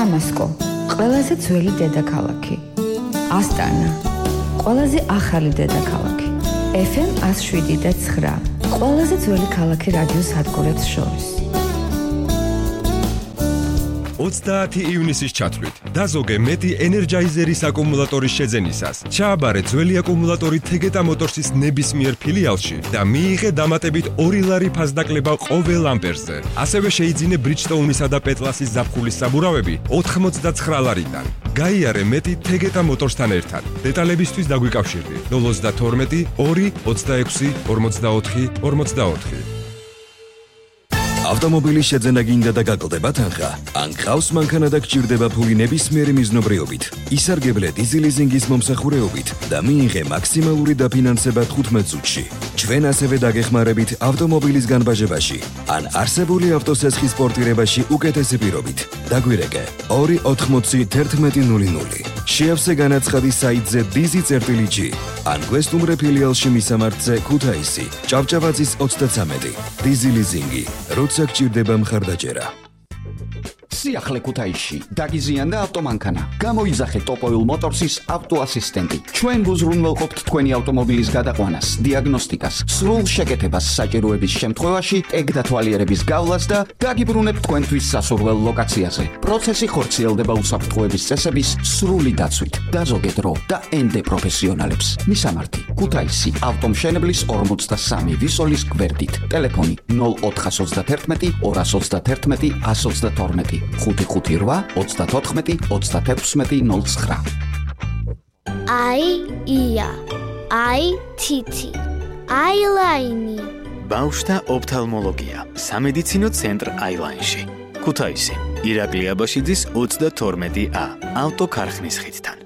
დამასკო, ყველაზე ძველი დედაქალაქი. ასტანა, ყველაზე ახალი დედაქალაქი. FM 107.9, ყველაზე ძველი ქალაქი რადიოს სადგურებს შორის. 30 ივნისის ჩათვლით დაზოგე მეტი ენერჯაიზერის აკუმულატორის შეძენისას. ჩააბარე ძველი აკუმულატორი თეგეტა მოტორსის ნებისმიერ ფილიალში და მიიღე დამატებით 2 ლარი ფასდაკლება ყოველ ამპერზე. ასევე შეიძინე ბრიჯტოუნისა და პეტლასის ზაფხულის საბურავები 89 ლარიდან. გაიარე მეტი თეგეტა მოტორსთან ერთად. დეტალებისთვის დაგვიკავშირდი 032 2 26 44 44. ავტომობილის შეძენა გინდა და გაკლდება თანხა? ან გყავს მანქანა და გჭირდება ფული ნებისმიერი მიზნობრიობით, ისარგებლე დიზელიზინგის მომსახურეობით და მიიღე მაქსიმალური დაფინანსება 15 წუთში. ჩვენ ასევე დაგეხმარებით ავტომობილის განბაჟებაში ან არსებული ავტოსესხის პორტირებაში უკეთესი პირობით. დაგვირეკე 280 1100. შეავსე განაცხადი საიტზე dizi.g ან გვესტუმრე ფილიალში მისამართზე ქუთაისი, ჭავჭავაძის 33. დიზელიზინგი. როცა გჭირდება მხარდაჭერა. სიახლე ქუთაისში დაგიზიანდა ავტომანქანა. გამოიძახე ტოპოილ მოტორსის ავტოასისტენტი. ჩვენ გუზრუნველყოფთ თქვენი ავტომობილის გადაყვანას, დიაგნოსტიკას, სრულ შეკეთებას საჭიროების შემთხვევაში, ტეგ დათვალიერების გავლას და დაგიბრუნებთ თქვენთვის სასურველ ლოკაციაზე. პროცესი ხორციელდება უსაფრთხოების წესების სრული დაცვით. დაზოგე დრო და ენდე პროფესიონალებს. მისამართი: ქუთაისი, ავტომშენებლის 43 ვისოლის გვერდით. ტელეფონი 0431 231 122. 558 34 36 09. ია, თითი, აილაინი. ბავშვთა ოფთალმოლოგია, სამედიცინო ცენტრ აილაინში. ქუთაისი, ირაკლი აბაშიძის 32A, ავტოქარხნის ხიდთან.